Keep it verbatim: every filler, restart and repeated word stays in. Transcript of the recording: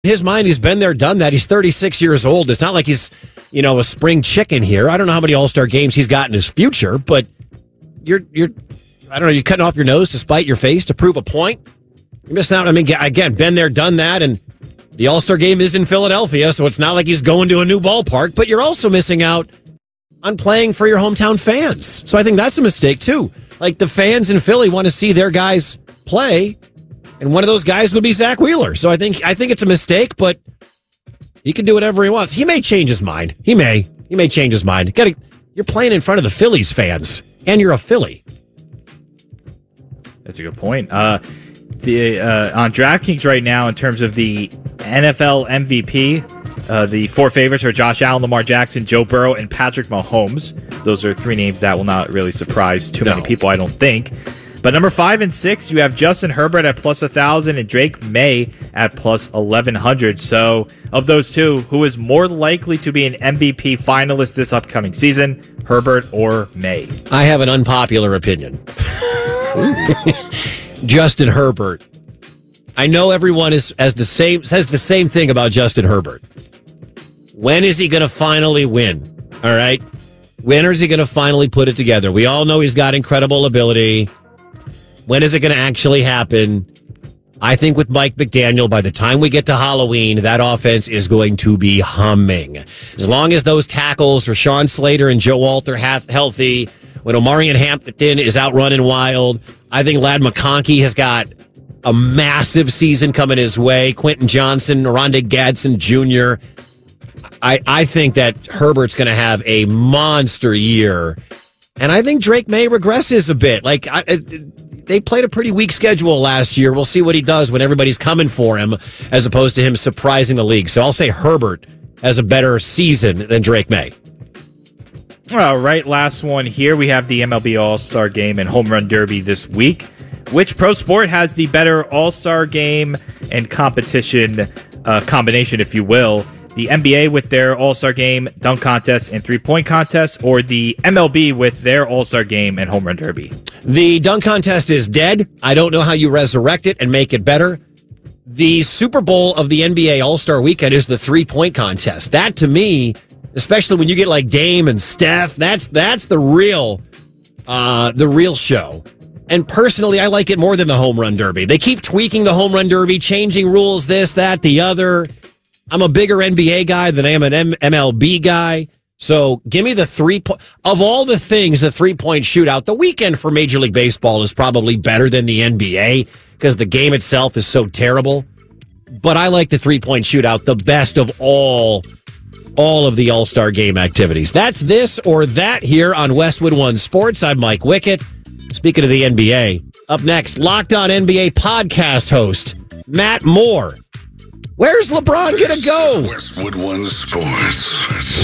his mind, he's been there, done that. He's thirty-six years old. It's not like he's, you know, a spring chicken here. I don't know how many All-Star games he's got in his future, but you're, you're, I don't know, you're cutting off your nose to spite your face to prove a point. You're missing out. I mean, again, been there, done that, and the All-Star game is in Philadelphia, so it's not like he's going to a new ballpark, but you're also missing out on playing for your hometown fans. So I think that's a mistake, too. Like, the fans in Philly want to see their guys play, and one of those guys would be Zach Wheeler. So I think I think it's a mistake, but he can do whatever he wants. He may change his mind. He may. He may change his mind. Gotta, you're playing in front of the Phillies fans, and you're a Philly. That's a good point. Uh, the uh, on DraftKings right now, in terms of the N F L M V P, uh, the four favorites are Josh Allen, Lamar Jackson, Joe Burrow, and Patrick Mahomes. Those are three names that will not really surprise too no. many people, I don't think. But number five and six, you have Justin Herbert at plus one thousand and Drake May at plus eleven hundred. So of those two, who is more likely to be an M V P finalist this upcoming season, Herbert or May? I have an unpopular opinion. Justin Herbert. I know everyone is as the same says the same thing about Justin Herbert. When is he going to finally win? All right. When is he going to finally put it together? We all know he's got incredible ability. When is it going to actually happen? I think with Mike McDaniel, by the time we get to Halloween, that offense is going to be humming. As long as those tackles, Rashawn Slater and Joe Walter, have healthy, when Omarion Hampton is out running wild, I think Ladd McConkey has got a massive season coming his way. Quentin Johnson, Rondé Gadsden Junior I, I think that Herbert's going to have a monster year. And I think Drake May regresses a bit. Like, I, they played a pretty weak schedule last year. We'll see what he does when everybody's coming for him, as opposed to him surprising the league. So I'll say Herbert has a better season than Drake May. All right, last one here. We have the M L B All-Star Game and Home Run Derby this week. Which pro sport has the better All-Star Game and competition uh, combination, if you will? The N B A with their All-Star Game, dunk contest, and three-point contest, or the M L B with their All-Star Game and Home Run Derby? The dunk contest is dead. I don't know how you resurrect it and make it better. The Super Bowl of the N B A All-Star Weekend is the three-point contest. That, to me, especially when you get like Dame and Steph, that's that's the real, uh, the real show. And personally, I like it more than the Home Run Derby. They keep tweaking the Home Run Derby, changing rules, this, that, the other. I'm a bigger N B A guy than I am an M- MLB guy. So give me the three point. Of all the things, the three-point shootout, the weekend for Major League Baseball is probably better than the N B A because the game itself is so terrible. But I like the three-point shootout the best of all, all of the All-Star Game activities. That's this or that here on Westwood One Sports. I'm Mike Wickett. Speaking of the N B A, up next, Locked On N B A podcast host Matt Moore. Where's LeBron going to go? Westwood One Sports.